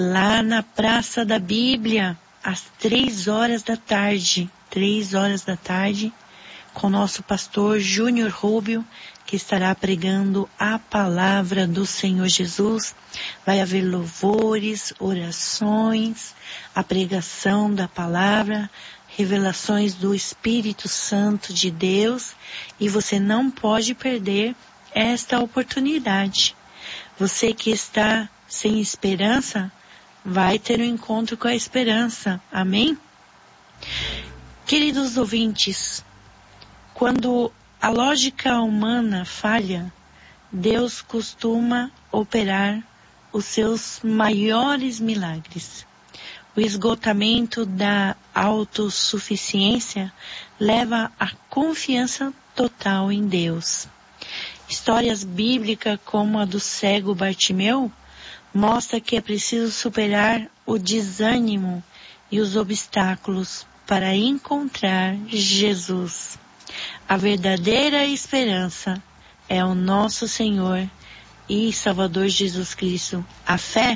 lá na Praça da Bíblia, às 3 horas da tarde. 3 horas da tarde, com o nosso pastor Júnior Rubio, que estará pregando a palavra do Senhor Jesus. Vai haver louvores, orações, a pregação da palavra, revelações do Espírito Santo de Deus, e você não pode perder esta oportunidade. Você que está sem esperança, vai ter um encontro com a esperança. Amém? Queridos ouvintes, quando a lógica humana falha, Deus costuma operar os seus maiores milagres. O esgotamento da autossuficiência leva à confiança total em Deus. Histórias bíblicas como a do cego Bartimeu mostra que é preciso superar o desânimo e os obstáculos para encontrar Jesus. A verdadeira esperança é o nosso Senhor e Salvador Jesus Cristo. A fé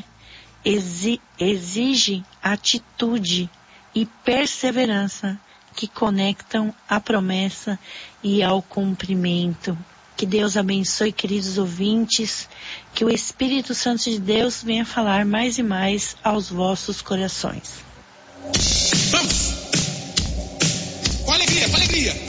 exige atitude e perseverança que conectam à promessa e ao cumprimento. Que Deus abençoe, queridos ouvintes, que o Espírito Santo de Deus venha falar mais e mais aos vossos corações. Vamos! Com alegria, com alegria!